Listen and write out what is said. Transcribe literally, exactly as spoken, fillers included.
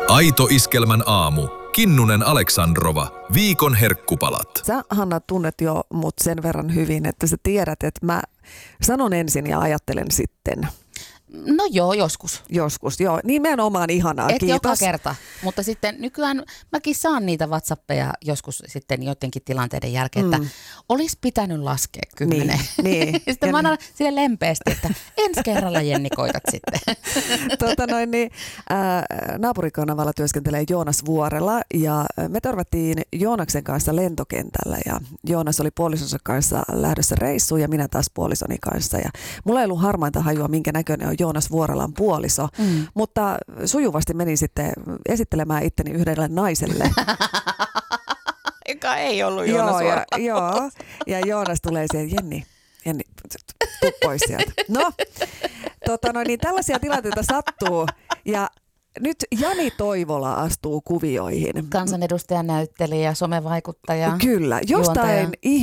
Aito Iskelmän aamu. Kinnunen Aleksandrova. Viikon herkkupalat. Sä, Hanna, tunnet jo mut sen verran hyvin, että sä tiedät, että mä sanon ensin ja ajattelen sitten. No joo, joskus. Joskus, joo. Nimenomaan ihanaa, Et kiitos. joka kerta, mutta sitten nykyään mäkin saan niitä WhatsAppeja joskus sitten joidenkin tilanteiden jälkeen, mm. että olisi pitänyt laskea kymmenen. Niin, niin. Sitten mä annan sille lempeästi, että ensi kerralla Jenni koitat sitten. Tota noin, niin, ää, naapurikanavalla työskentelee Joonas Vuorela ja me törmättiin Joonaksen kanssa lentokentällä ja Joonas oli puolisonsa kanssa lähdössä reissuun ja minä taas puolisoni kanssa ja mulla ei ollut harmainta hajua, minkä näköinen on Joonas Vuorelan puoliso, mm. mutta sujuvasti menin sitten esittelemään itteni yhdelle naiselle. Joka ei ollut Joonas joo, Vuorela. ja, joo, ja Joonas tulee siihen, Jenni, Jenni, tuu pois sieltä. No, tota no, niin tällaisia tilanteita sattuu ja nyt Jani Toivola astuu kuvioihin. Kansanedustaja, näyttelijä, somevaikuttaja. Kyllä, jostain juontaja.